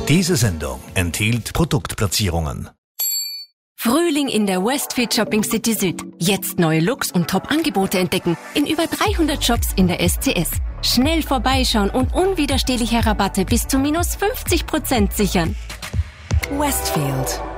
Diese Sendung enthielt Produktplatzierungen. Frühling in der Westfield Shopping City Süd. Jetzt neue Looks und Top-Angebote entdecken in über 300 Shops in der SCS. Schnell vorbeischauen und unwiderstehliche Rabatte bis zu -50% sichern. Westfield.